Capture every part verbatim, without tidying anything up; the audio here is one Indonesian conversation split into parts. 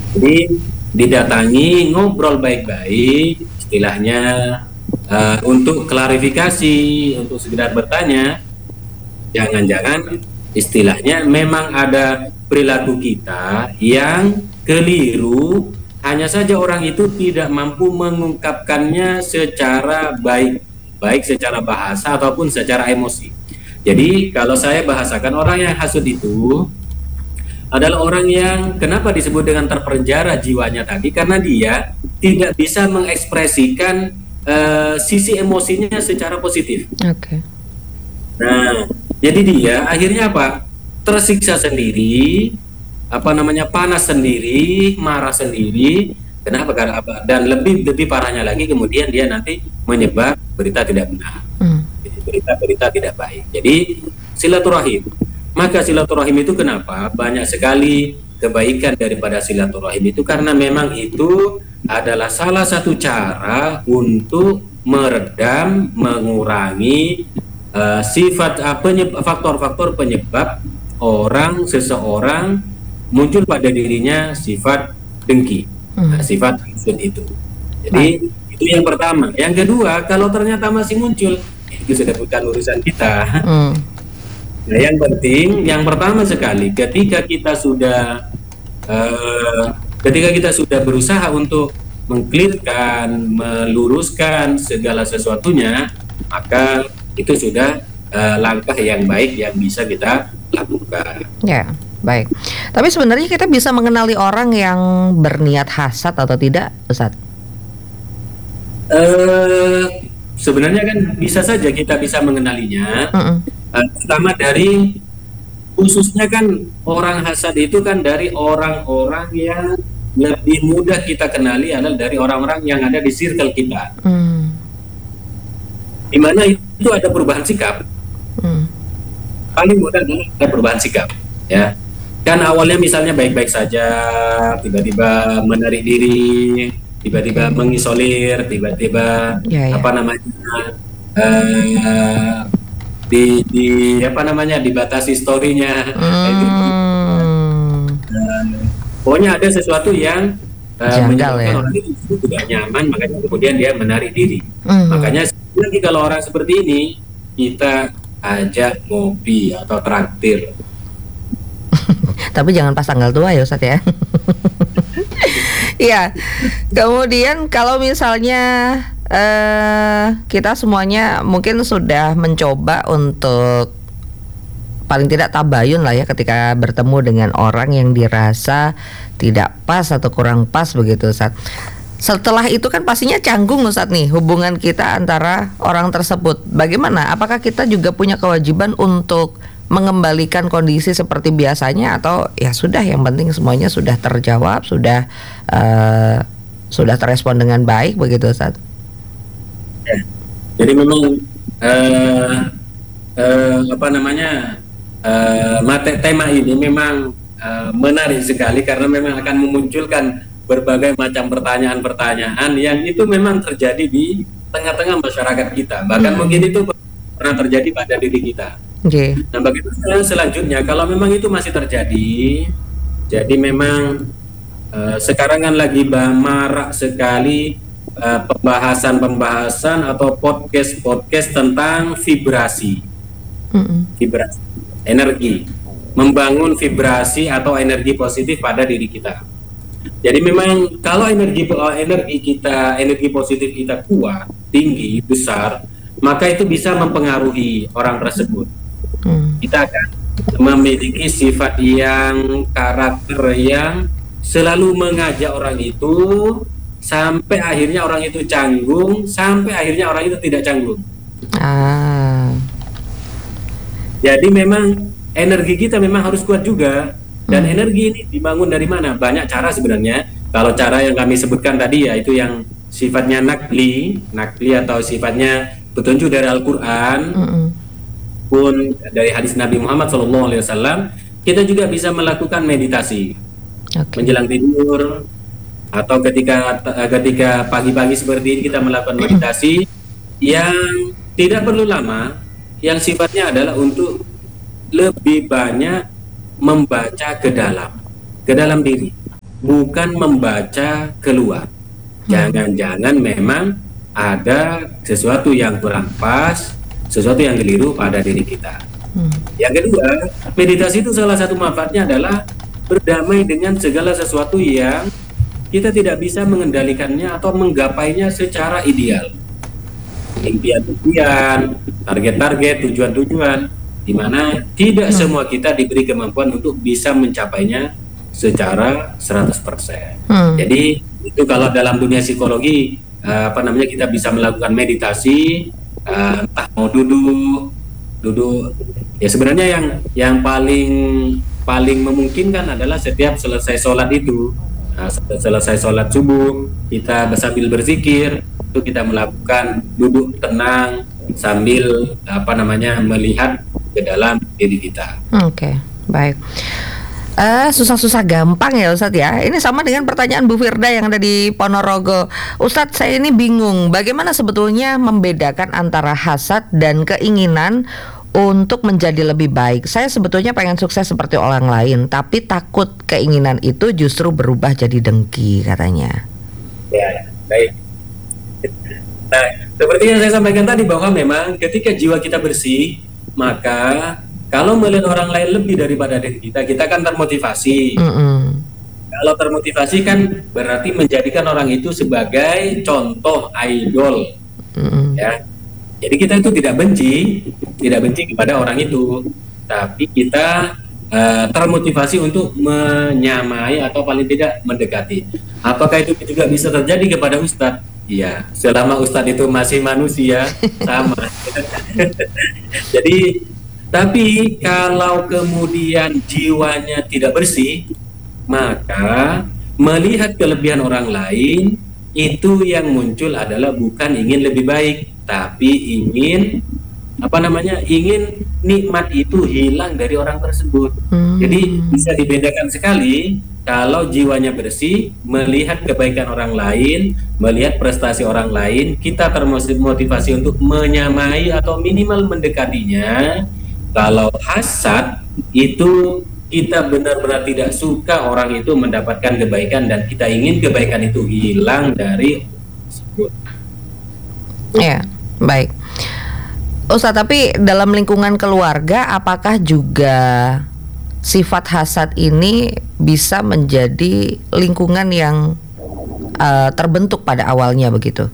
Jadi didatangi, ngobrol baik-baik, istilahnya uh, untuk klarifikasi, untuk sekedar bertanya, jangan-jangan istilahnya memang ada perilaku kita yang keliru, hanya saja orang itu tidak mampu mengungkapkannya secara baik, baik secara bahasa ataupun secara emosi. Jadi kalau saya bahasakan, orang yang hasut itu adalah orang yang kenapa disebut dengan terpenjara jiwanya tadi, karena dia tidak bisa mengekspresikan uh, sisi emosinya secara positif. Oke. Okay. Nah, jadi dia akhirnya apa? Tersiksa sendiri, apa namanya, panas sendiri, marah sendiri. Kenapa? Karena apa? Dan lebih lebih parahnya lagi, kemudian dia nanti menyebar berita tidak benar, hmm. berita-berita tidak baik. Jadi silaturahim. Maka silaturahim itu kenapa banyak sekali kebaikan daripada silaturahim itu, karena memang itu adalah salah satu cara untuk meredam, mengurangi uh, sifat uh, penyebab, faktor-faktor penyebab orang seseorang muncul pada dirinya sifat dengki, hmm. nah, sifat hasud itu. Jadi hmm. itu yang pertama. Yang kedua, kalau ternyata masih muncul, itu sudah bukan urusan kita. Hmm. Nah, yang penting, yang pertama sekali, ketika kita sudah uh, ketika kita sudah berusaha untuk mengklirkan, meluruskan segala sesuatunya, maka itu sudah uh, langkah yang baik yang bisa kita lakukan. Ya, baik. Tapi sebenarnya kita bisa mengenali orang yang berniat hasad atau tidak, Ustaz? Uh, sebenarnya kan bisa saja kita bisa mengenalinya. Uh-uh. Uh, pertama dari khususnya kan orang hasad itu kan dari orang-orang yang lebih mudah kita kenali adalah dari orang-orang yang ada di circle kita, hmm. di mana itu ada perubahan sikap. hmm. Paling mudah ada perubahan sikap, ya kan. Awalnya misalnya baik-baik saja, tiba-tiba menarik diri, tiba-tiba hmm. mengisolir, tiba-tiba ya, ya. apa namanya uh, di, di apa namanya dibatasi story-nya, hmm. kayak gitu. Uh, pokoknya ada sesuatu yang uh, menyebabkan ya. orang itu tidak nyaman, makanya kemudian dia menarik diri. hmm. Makanya lagi kalau orang seperti ini kita ajak ngopi atau traktir. Tapi jangan pas tanggal tua ya, Ustaz ya. Iya. Kemudian kalau misalnya Uh, kita semuanya mungkin sudah mencoba untuk paling tidak tabayun lah ya ketika bertemu dengan orang yang dirasa tidak pas atau kurang pas begitu, Ustaz. Setelah itu kan pastinya canggung, Ustaz, nih hubungan kita antara orang tersebut. Bagaimana? Apakah kita juga punya kewajiban untuk mengembalikan kondisi seperti biasanya, atau ya sudah, yang penting semuanya sudah terjawab, sudah uh, sudah terespon dengan baik begitu, Ustaz? Ya. Jadi memang uh, uh, apa namanya uh, mate, tema ini memang uh, menarik sekali, karena memang akan memunculkan berbagai macam pertanyaan-pertanyaan yang itu memang terjadi di tengah-tengah masyarakat kita, bahkan hmm. mungkin itu pernah terjadi pada diri kita. Okay. Nah, bagaimana selanjutnya kalau memang itu masih terjadi? Jadi memang uh, sekarang kan lagi marak sekali Uh, pembahasan-pembahasan atau podcast-podcast tentang vibrasi, mm-hmm. vibrasi, energi, membangun vibrasi atau energi positif pada diri kita. Jadi memang kalau energi energi kita, energi positif kita kuat, tinggi, besar, maka itu bisa mempengaruhi orang tersebut. Mm. Kita akan memiliki sifat yang, karakter yang selalu mengajak orang itu, sampai akhirnya orang itu canggung, sampai akhirnya orang itu tidak canggung. Ah. Jadi memang energi kita memang harus kuat juga. Dan hmm. energi ini dibangun dari mana? Banyak cara sebenarnya. Kalau cara yang kami sebutkan tadi ya itu yang sifatnya nakli, nakli atau sifatnya petunjuk dari Al-Quran, hmm. pun dari hadis Nabi Muhammad shallallahu alaihi wasallam. Kita juga bisa melakukan meditasi, okay. menjelang tidur, atau ketika ketika pagi-pagi seperti ini kita melakukan meditasi yang tidak perlu lama, yang sifatnya adalah untuk lebih banyak membaca ke dalam, ke dalam diri. bukan membaca keluar. Jangan-jangan memang ada sesuatu yang kurang pas, sesuatu yang keliru pada diri kita. Hmm. Yang kedua, meditasi itu salah satu manfaatnya adalah berdamai dengan segala sesuatu yang kita tidak bisa mengendalikannya atau menggapainya secara ideal. Impian-impian, target-target, tujuan-tujuan, di mana tidak hmm. semua kita diberi kemampuan untuk bisa mencapainya secara seratus persen. Hmm. Jadi itu kalau dalam dunia psikologi uh, apa namanya kita bisa melakukan meditasi, uh, entah mau duduk, duduk. Ya sebenarnya yang yang paling paling memungkinkan adalah setiap selesai sholat itu, nah, selesai sholat subuh kita sambil berzikir, itu kita melakukan duduk tenang sambil apa namanya melihat ke dalam diri kita. Oke, okay, baik. Uh, susah-susah gampang ya Ustadz ya. Ini sama dengan pertanyaan Bu Firda yang ada di Ponorogo. Ustadz, saya ini bingung bagaimana sebetulnya membedakan antara hasad dan keinginan untuk menjadi lebih baik. Saya sebetulnya pengen sukses seperti orang lain, tapi takut keinginan itu justru berubah jadi dengki katanya. Ya, baik. Nah, seperti yang saya sampaikan tadi bahwa memang ketika jiwa kita bersih, maka kalau melihat orang lain lebih daripada diri kita, kita kan termotivasi. Mm-hmm. Kalau termotivasi kan berarti menjadikan orang itu sebagai contoh idol, mm-hmm. ya. Jadi kita itu tidak benci, tidak benci kepada orang itu, tapi kita uh, termotivasi untuk menyamai atau paling tidak mendekati. Apakah itu juga bisa terjadi kepada Ustadz? Iya, selama Ustadz itu masih manusia, sama. Jadi tapi kalau kemudian jiwanya tidak bersih, maka melihat kelebihan orang lain itu yang muncul adalah bukan ingin lebih baik, tapi ingin apa namanya ingin nikmat itu hilang dari orang tersebut. Hmm. Jadi bisa dibedakan sekali kalau jiwanya bersih, melihat kebaikan orang lain, melihat prestasi orang lain, kita termotivasi untuk menyamai atau minimal mendekatinya. Kalau hasad itu kita benar-benar tidak suka orang itu mendapatkan kebaikan dan kita ingin kebaikan itu hilang dari tersebut. Ya, baik. Ustadz, tapi dalam lingkungan keluarga apakah juga sifat hasad ini bisa menjadi lingkungan yang uh, terbentuk pada awalnya begitu?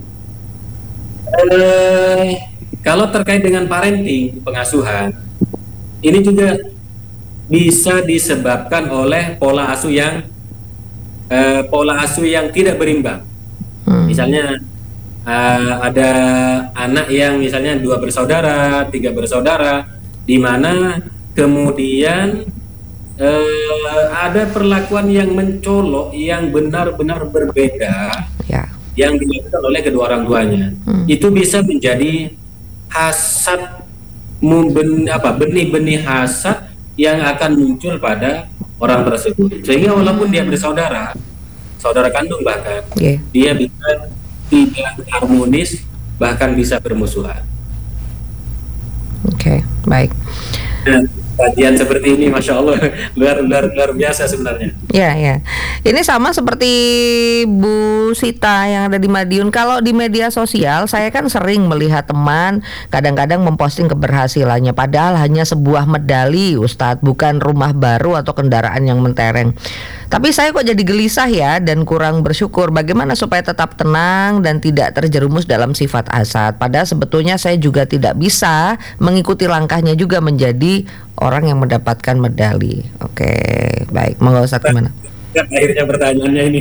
Eh, kalau terkait dengan parenting, pengasuhan, ini juga bisa disebabkan oleh pola asuh yang eh, pola asuh yang tidak berimbang. Hmm. Misalnya eh, ada anak yang misalnya dua bersaudara, tiga bersaudara, di mana kemudian eh, ada perlakuan yang mencolok, yang benar-benar berbeda, ya, yang dilakukan oleh kedua orang tuanya. Hmm. Itu bisa menjadi hasad, ben, apa benih-benih hasad yang akan muncul pada orang tersebut, sehingga walaupun dia bersaudara, saudara kandung bahkan, yeah. dia bisa tidak harmonis, bahkan bisa bermusuhan. Oke, okay, baik. Nah, kajian seperti ini, masya Allah, luar luar luar biasa sebenarnya. Ya, ya. Ini sama seperti Bu Sita yang ada di Madiun. Kalau di media sosial, saya kan sering melihat teman kadang-kadang memposting keberhasilannya, padahal hanya sebuah medali, Ustadz, bukan rumah baru atau kendaraan yang mentereng. Tapi saya kok jadi gelisah ya dan kurang bersyukur. Bagaimana supaya tetap tenang dan tidak terjerumus dalam sifat hasad? Padahal sebetulnya saya juga tidak bisa mengikuti langkahnya juga menjadi orang yang mendapatkan medali. Oke, baik. Monggo Ustadz, gimana? Akhirnya pertanyaannya ini.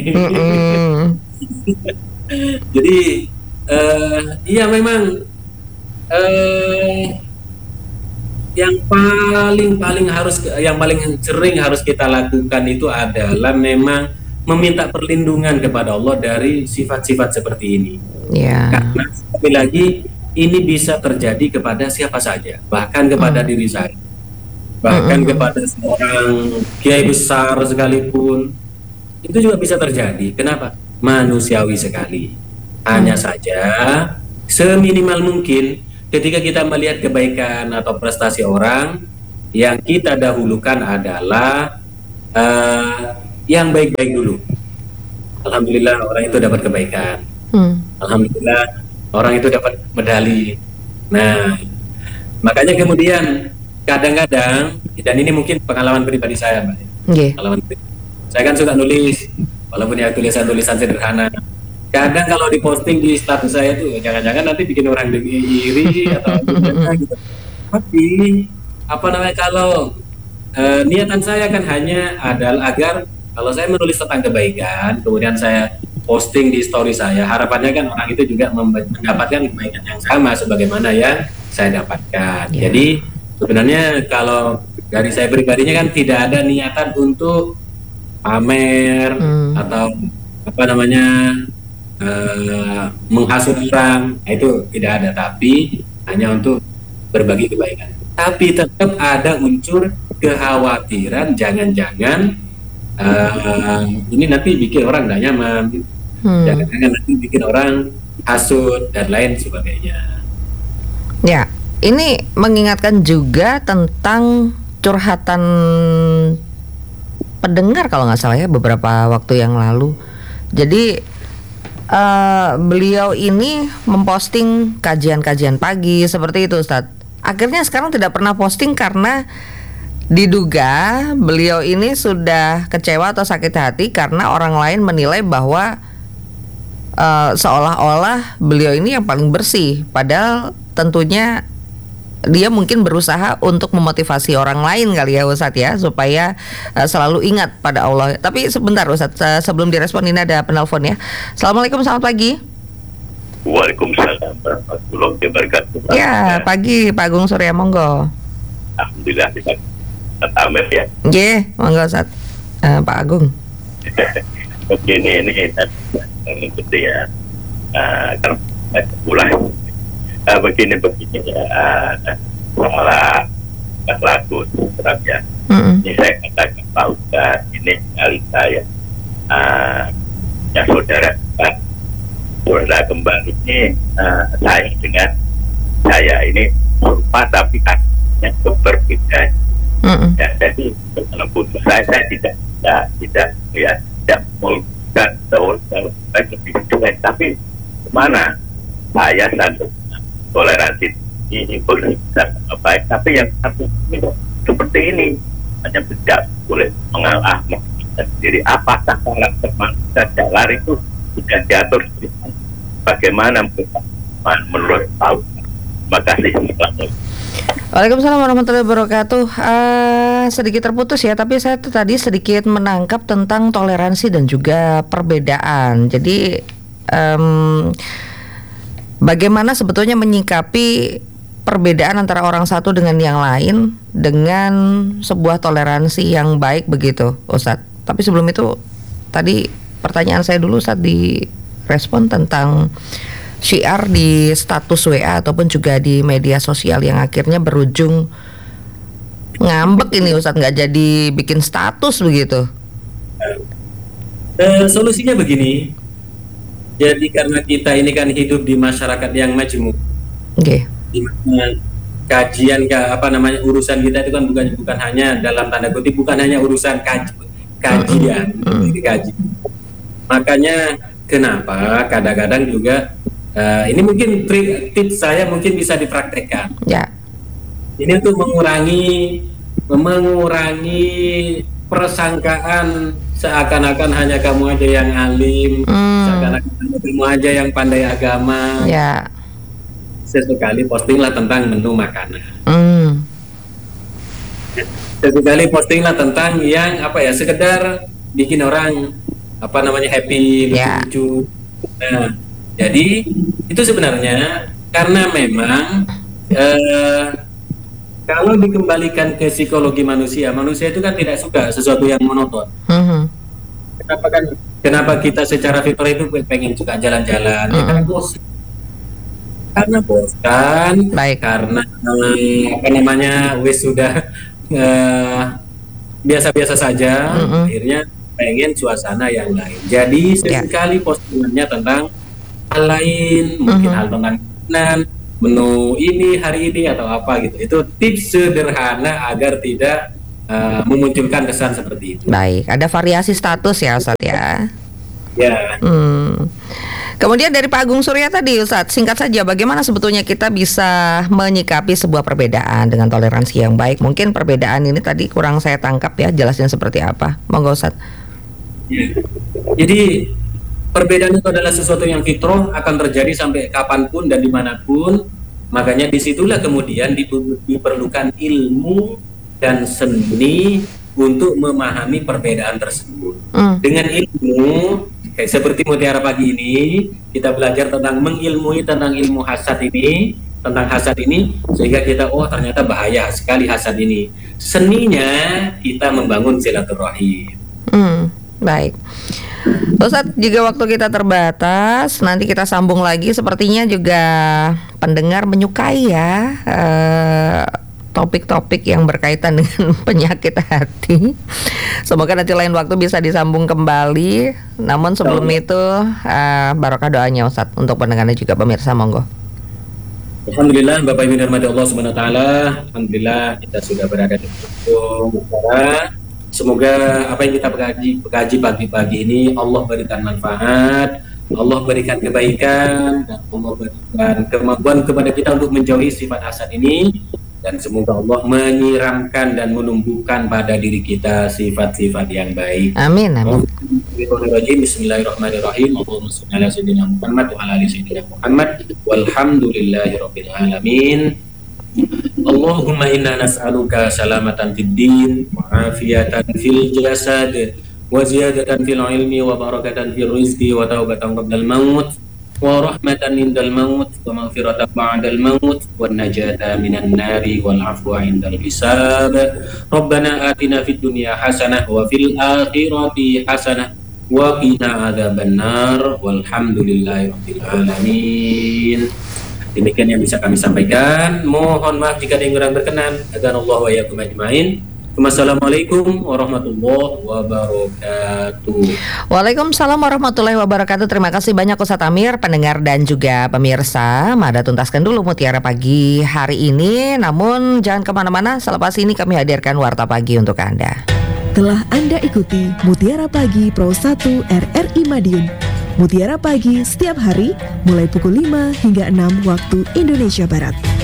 Jadi, uh, iya memang uh, yang paling paling harus, yang paling sering harus kita lakukan itu adalah memang meminta perlindungan kepada Allah dari sifat-sifat seperti ini. Yeah. Karena sekali lagi ini bisa terjadi kepada siapa saja, bahkan kepada mm. diri saya. Bahkan mm-hmm. kepada seorang kiai besar sekalipun itu juga bisa terjadi. Kenapa? Manusiawi sekali. Hanya mm. saja seminimal mungkin ketika kita melihat kebaikan atau prestasi orang, yang kita dahulukan adalah uh, yang baik-baik dulu. Alhamdulillah orang itu dapat kebaikan. Hmm. Alhamdulillah orang itu dapat medali. Nah, makanya kemudian kadang-kadang, dan ini mungkin pengalaman pribadi saya, Mbak. Yeah. Pengalaman pribadi. Saya kan suka nulis, walaupun ya tulisan-tulisan sederhana. Kadang kalau diposting di status saya tuh, jangan-jangan nanti bikin orang iri atau gitu. Tapi apa namanya, kalau uh, niatan saya kan hanya adalah agar kalau saya menulis tentang kebaikan, kemudian saya posting di story saya, harapannya kan orang itu juga mendapatkan kebaikan yang sama sebagaimana yang saya dapatkan. Yeah. Jadi sebenarnya kalau dari saya pribadinya kan tidak ada niatan untuk pamer hmm. atau apa namanya uh, menghasut orang, nah, itu tidak ada, tapi hanya untuk berbagi kebaikan. Tapi tetap ada unsur kekhawatiran jangan-jangan Uh, ini nanti bikin orang tidak nyaman, hmm. jangan-jangan nanti bikin orang hasut dan lain sebagainya. Ya, ini mengingatkan juga tentang curhatan pendengar kalau nggak salah ya beberapa waktu yang lalu. Jadi uh, beliau ini memposting kajian-kajian pagi seperti itu, Ustadz. Akhirnya sekarang tidak pernah posting karena diduga beliau ini sudah kecewa atau sakit hati karena orang lain menilai bahwa uh, seolah-olah beliau ini yang paling bersih, padahal tentunya dia mungkin berusaha untuk memotivasi orang lain kali ya Ustadz ya, supaya uh, selalu ingat pada Allah. Tapi sebentar Ustadz, uh, sebelum direspon ini ada penelpon ya. Assalamualaikum, selamat pagi. Waalaikumsalam warahmatullahi wabarakatuh. Ya, pagi Pak Agung Surya, monggo. Alhamdulillah kita Amin ya. Iya, yeah, monggo Ustaz. Uh, Pak Agung. Begini ini mengikuti ya. Uh, kalau pulang. Uh, begini begini ya. Uh, malah laku terang ya. Mm-hmm. Ini saya katakan Pak Ustaz, ini kali saya. Uh, ya saudara, uh, saudara kembali ini uh, sayang dengan saya ini serupa tapi kasusnya berbeda. Mm-hmm. Ya, jadi walaupun saya, saya tidak tidak tidak ya tidak melakukan seorang lebih cuek, tapi kemana saya satu toleransi ini berusaha baik, tapi yang satu ini seperti ini hanya tidak boleh mengalah sendiri. Apakah karakter manusia jalan itu sudah diatur bagaimana menurut tahu? Terima kasih. Waalaikumsalam warahmatullahi wabarakatuh. Uh, sedikit terputus ya, tapi saya tuh tadi sedikit menangkap tentang toleransi dan juga perbedaan. Jadi um, bagaimana sebetulnya menyikapi perbedaan antara orang satu dengan yang lain dengan sebuah toleransi yang baik begitu, Ustadz. Tapi sebelum itu tadi pertanyaan saya dulu Ustadz di respon tentang syiar di status W A ataupun juga di media sosial yang akhirnya berujung ngambek ini Ustadz, nggak jadi bikin status begitu. Uh, solusinya begini, jadi karena kita ini kan hidup di masyarakat yang majemuk, okay. di mana kajian apa namanya urusan kita itu kan bukan bukan hanya dalam tanda kutip bukan hanya urusan kaj, kajian, mm-hmm. kaji. Makanya kenapa kadang-kadang juga Uh, ini mungkin tips saya mungkin bisa dipraktekkan. Ya. Ini untuk mengurangi mengurangi persangkaan seakan-akan hanya kamu aja yang alim, hmm. seakan-akan kamu aja yang pandai agama. Ya. Sesekali postinglah tentang menu makanan. Hmm. Sesekali postinglah tentang yang apa ya, sekedar bikin orang apa namanya happy, ya. lucu. Nah, jadi itu sebenarnya karena memang eh, kalau dikembalikan ke psikologi manusia, manusia itu kan tidak suka sesuatu yang monoton. Mm-hmm. Kenapa kan? Kenapa kita secara fitrah itu pengen suka jalan-jalan? Mm-hmm. Ya, karena bosan. Karena bosan. Baik. Karena apa namanya, wis sudah eh, biasa-biasa saja. Mm-hmm. Akhirnya pengen suasana yang lain. Jadi seringkali yeah. postingannya tentang hal lain, mungkin uh-huh. hal tentang makanan, menu ini hari ini atau apa gitu. Itu tips sederhana agar tidak uh, memunculkan kesan seperti itu. Baik, ada variasi status ya Ustadz ya. Ya. Hmm. Kemudian dari Pak Agung Surya tadi Ustadz, singkat saja bagaimana sebetulnya kita bisa menyikapi sebuah perbedaan dengan toleransi yang baik. Mungkin perbedaan ini tadi kurang saya tangkap ya, jelasnya seperti apa. Monggo Ustadz. Ya. Jadi perbedaan itu adalah sesuatu yang fitrah, akan terjadi sampai kapanpun dan dimanapun. Makanya disitulah kemudian diperlukan ilmu dan seni untuk memahami perbedaan tersebut. Hmm. Dengan ilmu, kayak seperti Mutiara Pagi ini, kita belajar tentang mengilmui tentang ilmu hasad ini, tentang hasad ini, sehingga kita, oh ternyata bahaya sekali hasad ini. Seninya kita membangun silaturahim. Hmm, baik. Ustadz, juga waktu kita terbatas, nanti kita sambung lagi. Sepertinya juga pendengar menyukai ya uh, topik-topik yang berkaitan dengan penyakit hati. Semoga nanti lain waktu bisa disambung kembali. Namun sebelum oh. itu uh, barokah doanya Ustadz untuk pendengarnya juga pemirsa, monggo. Alhamdulillah, Bapak Ibu dirahmati Allah Subhanahu wa taala. Alhamdulillah kita sudah berada di ujung acara. Semoga apa yang kita kaji, kaji pagi-pagi ini Allah berikan manfaat, Allah berikan kebaikan, dan Allah berikan kemampuan kepada kita untuk menjauhi sifat hasad ini. Dan semoga Allah menyiramkan dan menumbuhkan pada diri kita sifat-sifat yang baik. Amin, amin. Bismillahirrahmanirrahim. Allahumma shalli ala sayyidina Muhammad wa ala ali sayyidina Muhammad. Walhamdulillahirabbil alamin. Allahumma inna nas'aluka salamatan fid din wa afiyatan fil jasad wa ziyadatan fil ilmi wa barakatan fil rizqi wa taubatan qabla al-maut wa rahmatan indal maut wa maghfiratan ba'dal maut wa najata minan nari wal afwa indal hisab. Rabbana atina fid dunya hasanah wa fil akhirati hasanah wa qina adzabannar walhamdulillahi rabbil alamin. Demikian yang bisa kami sampaikan. Mohon maaf jika ada yang kurang berkenan. Adanallahu wa iyyakum ajmain. Wassalamualaikum warahmatullahi wabarakatuh. Waalaikumsalam warahmatullahi wabarakatuh. Terima kasih banyak Ustadz Amir, pendengar dan juga pemirsa. Mada tuntaskan dulu Mutiara Pagi hari ini. Namun jangan kemana-mana, selepas ini kami hadirkan Warta Pagi untuk Anda. Telah Anda ikuti Mutiara Pagi Pro satu R R I Madiun. Mutiara Pagi setiap hari mulai pukul lima hingga enam waktu Indonesia Barat.